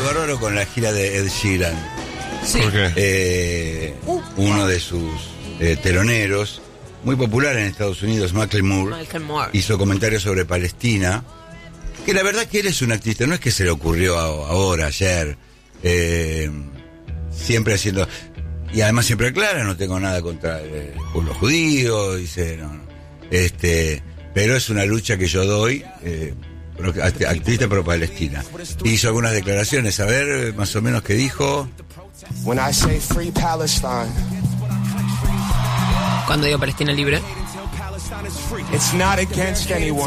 bárbaro con la gira de Ed Sheeran. Sí. ¿Por qué? Uno de sus teloneros, muy popular en Estados Unidos, Macklemore, hizo comentarios sobre Palestina, que la verdad que él es un artista, no es que se le ocurrió ahora, ayer, siempre haciendo, y además siempre aclara, no tengo nada contra el pueblo judío, dice, no, pero es una lucha que yo doy, activista pro Palestina. Hizo algunas declaraciones, a ver más o menos qué dijo. When I say free Palestine, cuando digo Palestina libre, it's not against anyone.